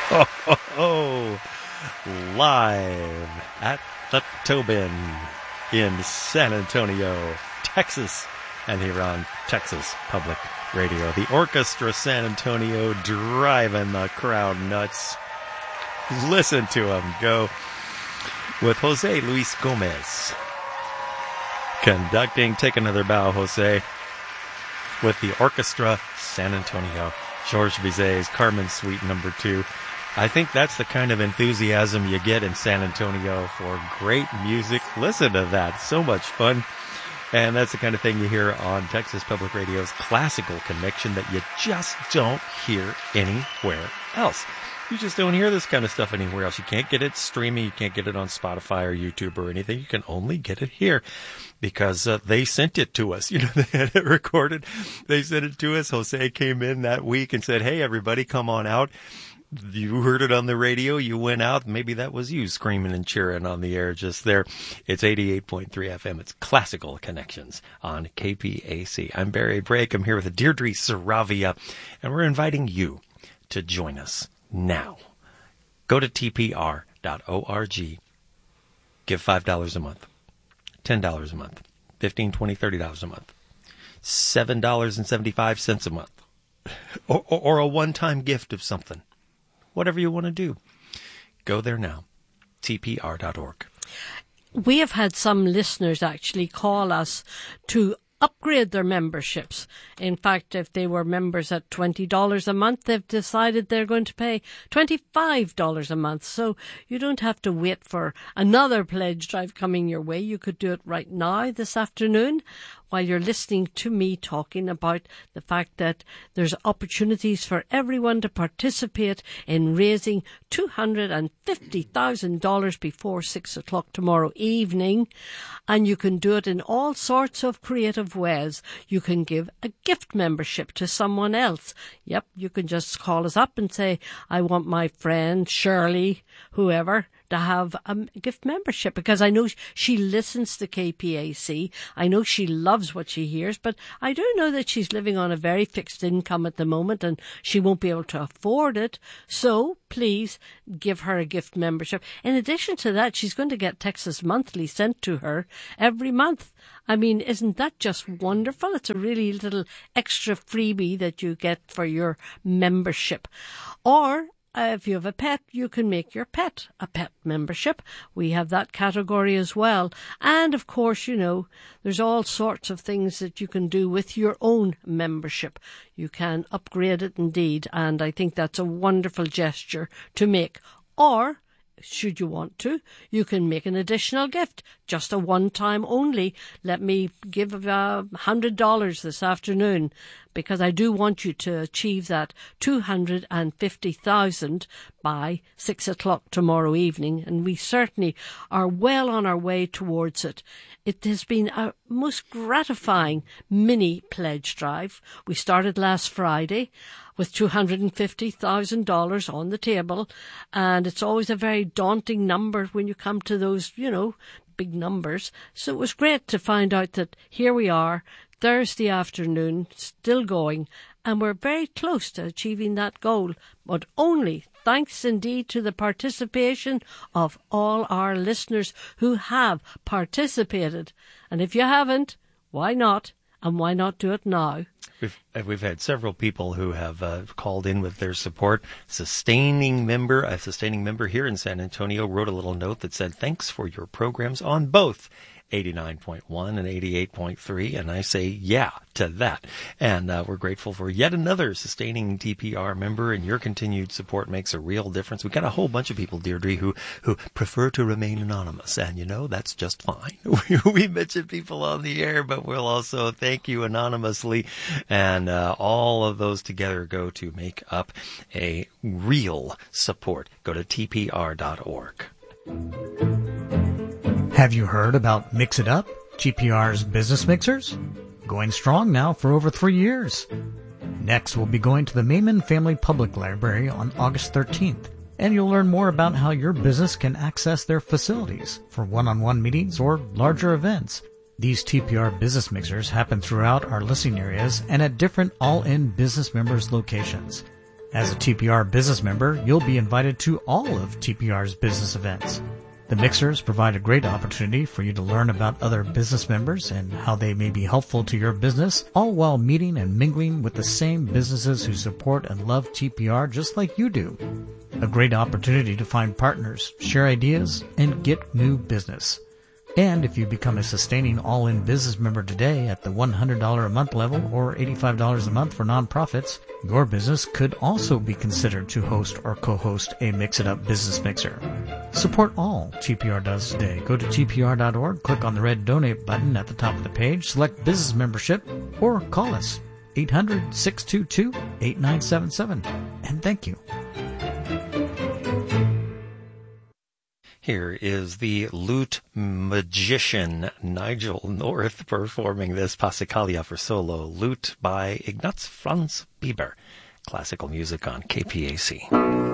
Oh, live at the Tobin in San Antonio, Texas, and here on Texas Public Radio. The Orchestra San Antonio driving the crowd nuts. Listen to them go with Jose Luis Gomez conducting. Take another bow, Jose, with the Orchestra San Antonio. Georges Bizet's Carmen Suite No. 2. I think that's the kind of enthusiasm you get in San Antonio for great music. Listen to that. So much fun. And that's the kind of thing you hear on Texas Public Radio's Classical Connection that you just don't hear anywhere else. You just don't hear this kind of stuff anywhere else. You can't get it streaming. You can't get it on Spotify or YouTube or anything. You can only get it here because they sent it to us. You know, they had it recorded. They sent it to us. Jose came in that week and said, hey, everybody, come on out. You heard it on the radio. You went out. Maybe that was you screaming and cheering on the air just there. It's 88.3 FM. It's Classical Connections on KPAC. I'm Barry Brake. I'm here with Deirdre Saravia, and we're inviting you to join us now. Go to tpr.org. Give $5 a month, $10 a month, $15, $20, $30 a month, $7.75 a month, or a one-time gift of something. Whatever you want to do, go there now, tpr.org. We have had some listeners actually call us to upgrade their memberships. In fact, if they were members at $20 a month, they've decided they're going to pay $25 a month. So you don't have to wait for another pledge drive coming your way. You could do it right now, this afternoon, while you're listening to me talking about the fact that there's opportunities for everyone to participate in raising $250,000 before 6 o'clock tomorrow evening. And you can do it in all sorts of creative ways. You can give a gift membership to someone else. Yep, you can just call us up and say, I want my friend Shirley, whoever, to have a gift membership, because I know she listens to KPAC. I know she loves what she hears, but I do know that she's living on a very fixed income at the moment and she won't be able to afford it. So please give her a gift membership. In addition to that, she's going to get Texas Monthly sent to her every month. I mean, isn't that just wonderful? It's a really little extra freebie that you get for your membership. Or if you have a pet, you can make your pet a pet membership. We have that category as well. And of course, you know, there's all sorts of things that you can do with your own membership. You can upgrade it indeed. And I think that's a wonderful gesture to make. Or, should you want to, you can make an additional gift, just a one-time only. Let me give $100 this afternoon, because I do want you to achieve that $250,000 by 6 o'clock tomorrow evening, and we certainly are well on our way towards it. It has been a most gratifying mini pledge drive. We started last Friday with $250,000 on the table, and it's always a very daunting number when you come to those, you know, big numbers. So it was great to find out that here we are, Thursday afternoon, still going, and we're very close to achieving that goal, but only thanks indeed to the participation of all our listeners who have participated. And if you haven't, why not? And why not do it now? We've had several people who have called in with their support. A sustaining member here in San Antonio wrote a little note that said, thanks for your programs on both 89.1 and 88.3, and I say yeah to that. And we're grateful for yet another sustaining TPR member, and your continued support makes a real difference. We've got a whole bunch of people, Deirdre, who prefer to remain anonymous, and you know, that's just fine. We mention people on the air, but we'll also thank you anonymously, and all of those together go to make up a real support. Go to tpr.org. Have you heard about Mix It Up, GPR's business mixers? Going strong now for over 3 years. Next, we'll be going to the Mayman Family Public Library on August 13th, and you'll learn more about how your business can access their facilities for one-on-one meetings or larger events. These TPR business mixers happen throughout our listening areas and at different all-in business members' locations. As a TPR business member, you'll be invited to all of TPR's business events. The mixers provide a great opportunity for you to learn about other business members and how they may be helpful to your business, all while meeting and mingling with the same businesses who support and love TPR just like you do. A great opportunity to find partners, share ideas, and get new business. And if you become a sustaining all-in business member today at the $100 a month level or $85 a month for nonprofits, your business could also be considered to host or co-host a Mix It Up business mixer. Support all TPR does today. Go to tpr.org, click on the red donate button at the top of the page, select business membership, or call us 800-622-8977. And thank you. Here is the lute magician Nigel North performing this Passacaglia for solo lute by Ignaz Franz Bieber. Classical music on KPAC.